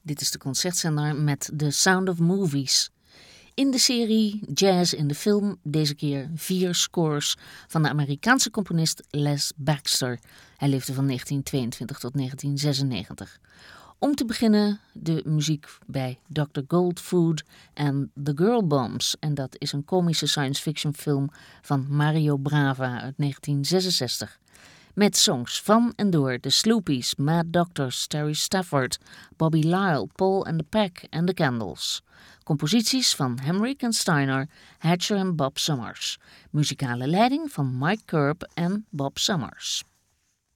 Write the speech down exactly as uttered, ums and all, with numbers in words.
Dit is de Concertzender met The Sound of Movies. In de serie Jazz in de Film deze keer vier scores van de Amerikaanse componist Les Baxter. Hij leefde van negentien tweeëntwintig tot negentien zesennegentig. Om te beginnen de muziek bij dokter Goldfood en The Girl Bombs. En dat is een komische science fiction film van Mario Bava uit negentien zesenzestig. Met songs van en door de Sloopies, Mad Doctors, Terry Stafford, Bobby Lyle, Paul and the Pack en The Candles. Composities van Hamrick en Steiner, Hatcher en Bob Summers. Muzikale leiding van Mike Curb en Bob Summers.